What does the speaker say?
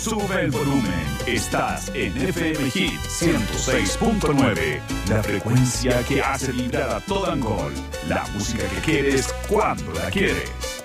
Sube el volumen. Estás en FM Hit 106.9. La frecuencia que hace vibrar a todo Angol. La música que quieres cuando la quieres.